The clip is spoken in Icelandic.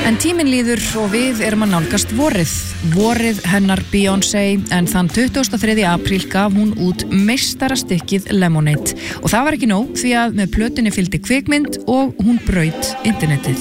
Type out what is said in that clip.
En tíminn líður og við erum að nálgast vorið hennar Beyoncé, en þann 23. apríl gaf hún út meistarastykkið Lemonade og það var ekki nóg því að með plötunni fylgdi kvikmynd og hún braut internetið.